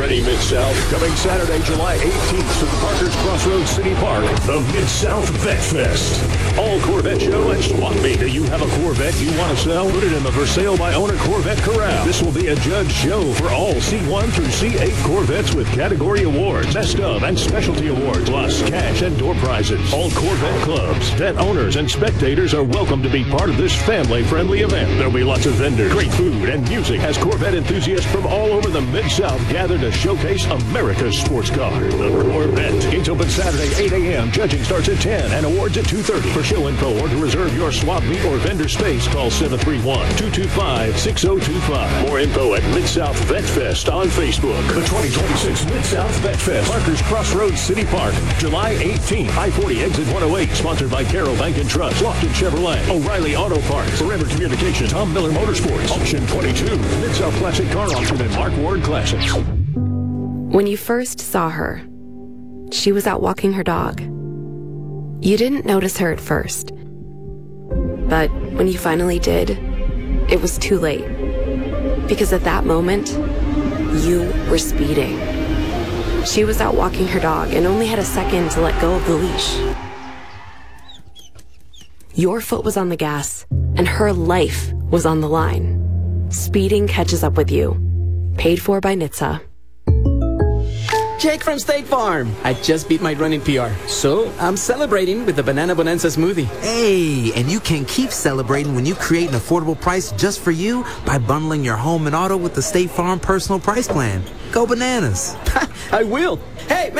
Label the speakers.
Speaker 1: ready, Mid-South? Coming Saturday, July 18th to the Parker's Crossroads City Park, the Mid-South Vet Fest. All Corvette show and swap meet. Do you have a Corvette you want to sell? Put it in the For Sale by Owner Corvette Corral. This will be a judge show for all C1 through C8 Corvettes with category awards, best of and specialty awards, plus cash and door prizes. All Corvette clubs, vet owners, and spectators are welcome to be part of this family-friendly event. There'll be lots of vendors, great food, and music as Corvette enthusiasts from all over the Mid-South gather to showcase America's sports car, the Corvette. Gates open Saturday, 8 a.m. Judging starts at 10 and awards at 2:30. For show info or to reserve your swap meet or vendor space, call 731-225-6025. More info at Mid-South Vet Fest on Facebook. The 2026 Mid-South Vet Fest, Parker's Crossroads City Park, July 18th, I-40 exit 108. Sponsored by Carroll Bank and Trust, Lofton Chevrolet, O'Reilly Auto Parts, Forever Communication, Tom Miller Motorsports, Auction 22, Mid-South Classic Car Auction, and Mark Ward Classics.
Speaker 2: When you first saw her, she was out walking her dog. You didn't notice her at first. But when you finally did, it was too late. Because at that moment, you were speeding. She was out walking her dog and only had a second to let go of the leash. Your foot was on the gas, and her life was on the line. Speeding catches up with you. Paid for by NHTSA.
Speaker 3: Jake from State Farm. I just beat my running PR, so I'm celebrating with the Banana Bonanza smoothie.
Speaker 4: Hey, and you can keep celebrating when you create an affordable price just for you by bundling your home and auto with the State Farm Personal Price Plan. Go bananas.
Speaker 3: I will. Hey,